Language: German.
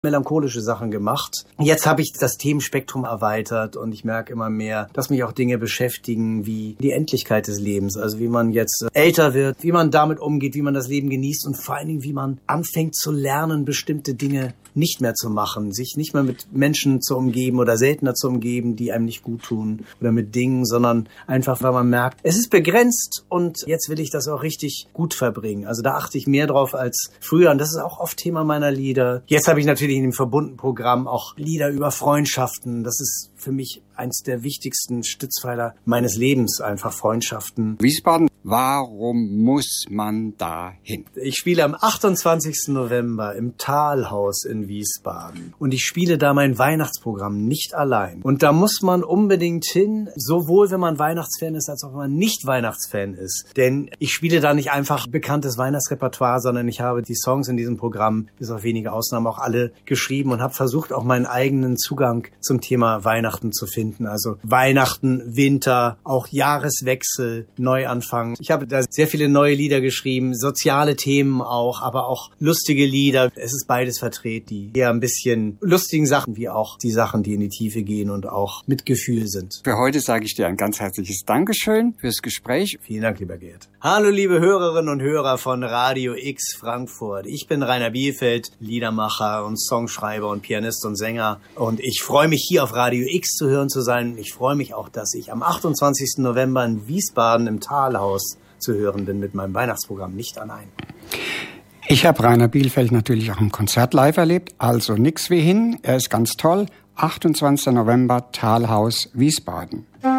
melancholische Sachen gemacht. Jetzt habe ich das Themenspektrum erweitert und ich merke immer mehr, dass mich auch Dinge beschäftigen wie die Endlichkeit des Lebens. Also wie man jetzt älter wird, wie man damit umgeht, wie man das Leben genießt und vor allen Dingen, wie man anfängt zu lernen, bestimmte Dinge nicht mehr zu machen, sich nicht mehr mit Menschen zu umgeben oder seltener zu umgeben, die einem nicht gut tun oder mit Dingen, sondern einfach, weil man merkt, es ist begrenzt und jetzt will ich das auch richtig gut verbringen. Also da achte ich mehr drauf als früher und das ist auch oft Thema meiner Lieder. Jetzt habe ich natürlich in dem Verbundenprogramm auch Lieder über Freundschaften. Das ist für mich eins der wichtigsten Stützpfeiler meines Lebens, einfach Freundschaften. Wiesbaden, warum muss man da hin? Ich spiele am 28. November im Talhaus in Wiesbaden und ich spiele da mein Weihnachtsprogramm nicht allein. Und da muss man unbedingt hin, sowohl wenn man Weihnachtsfan ist, als auch wenn man nicht Weihnachtsfan ist. Denn ich spiele da nicht einfach bekanntes Weihnachtsrepertoire, sondern ich habe die Songs in diesem Programm, bis auf wenige Ausnahmen, auch alle geschrieben und habe versucht, auch meinen eigenen Zugang zum Thema Weihnachten zu finden. Also Weihnachten, Winter, auch Jahreswechsel, Neuanfang. Ich habe da sehr viele neue Lieder geschrieben, soziale Themen auch, aber auch lustige Lieder. Es ist beides vertreten, die eher ein bisschen lustigen Sachen, wie auch die Sachen, die in die Tiefe gehen und auch mit Gefühl sind. Für heute sage ich dir ein ganz herzliches Dankeschön fürs Gespräch. Vielen Dank, lieber Gerd. Hallo, liebe Hörerinnen und Hörer von Radio X Frankfurt. Ich bin Rainer Bielfeld, Liedermacher und Songschreiber und Pianist und Sänger. Und ich freue mich, hier auf Radio X zu hören zu sein. Ich freue mich auch, dass ich am 28. November in Wiesbaden im Talhaus zu hören bin mit meinem Weihnachtsprogramm Nicht allein. Ich habe Rainer Bielfeld natürlich auch im Konzert live erlebt, also nix wie hin. Er ist ganz toll. 28. November, Talhaus, Wiesbaden.